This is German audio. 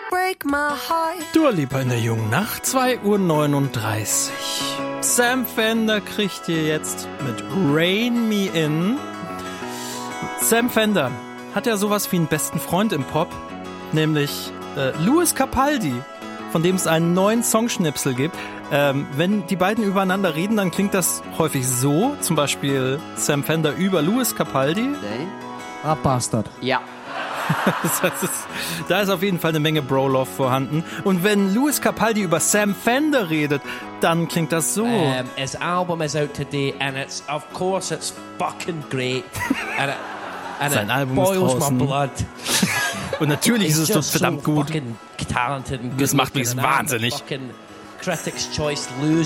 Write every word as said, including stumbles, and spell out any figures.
break my heart. Dua Lipa in der jungen Nacht, zwei Uhr neununddreißig. Sam Fender kriegt ihr jetzt mit Rain Me In. Sam Fender hat ja sowas wie einen besten Freund im Pop, nämlich äh, Lewis Capaldi, von dem es einen neuen Songschnipsel gibt. Ähm, wenn die beiden übereinander reden, dann klingt das häufig so, zum Beispiel Sam Fender über Lewis Capaldi. Nee. Ah, Bastard. Ja. Das heißt, es, da ist auf jeden Fall eine Menge Bro-Love vorhanden. Und wenn Lewis Capaldi über Sam Fender redet, dann klingt das so. Um, his album is out today and it's, of course, it's fucking great. And it, and Sein it Album ist boils draußen. my blood. Und natürlich ist He's es just verdammt so gut. fucking talented and Das good macht mich looking and I'm wahnsinnig. fucking Critics' Choice loser.